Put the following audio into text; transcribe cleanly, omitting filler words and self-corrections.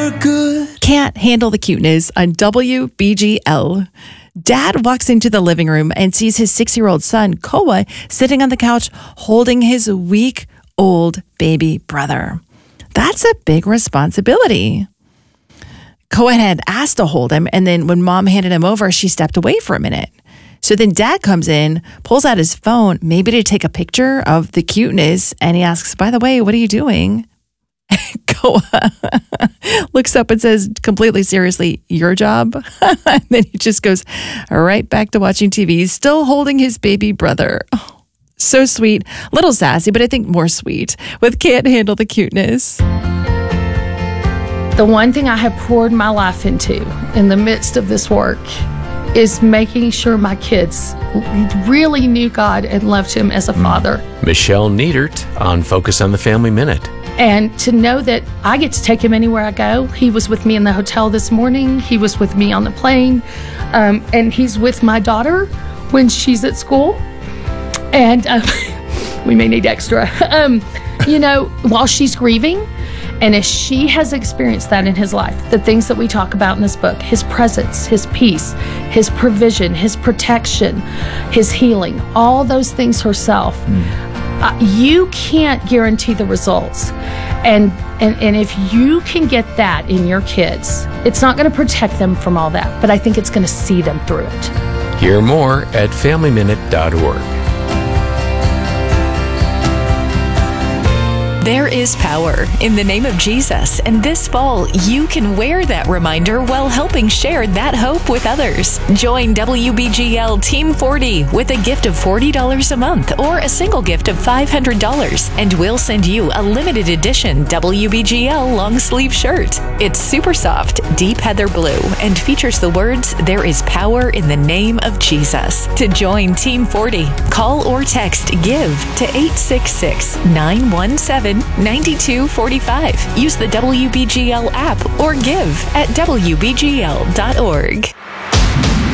her good. Can't handle the cuteness on WBGL. Dad walks into the living room and sees his 6-year-old son, Koa, sitting on the couch holding his week-old baby brother. That's a big responsibility. Koa had asked to hold him, and then when Mom handed him over, she stepped away for a minute. So then Dad comes in, pulls out his phone, maybe to take a picture of the cuteness, and he asks, "By the way, what are you doing?" Koa looks up and says completely seriously, "Your job?" And then he just goes right back to watching TV. He's still holding his baby brother. Oh, so sweet. A little sassy, but I think more sweet with Can't Handle the Cuteness. The one thing I have poured my life into in the midst of this work is making sure my kids really knew God and loved Him as a father. Michelle Niedert on Focus on the Family Minute. And to know that I get to take him anywhere I go. He was with me in the hotel this morning. He was with me on the plane. And he's with my daughter when she's at school. And we may need extra. While she's grieving. And as she has experienced that in his life, the things that we talk about in this book, his presence, his peace, his provision, his protection, his healing, all those things herself, you can't guarantee the results. And if you can get that in your kids, it's not going to protect them from all that, but I think it's going to see them through it. Hear more at FamilyMinute.org. There is power in the name of Jesus, and this fall you can wear that reminder while helping share that hope with others. Join WBGL Team 40 with a gift of $40 a month or a single gift of $500, and we'll send you a limited edition WBGL long sleeve shirt. It's super soft, deep heather blue, and features the words, "There is power in the name of Jesus." To join Team 40, call or text GIVE to 866-917-9245. Use the WBGL app or give at WBGL.org.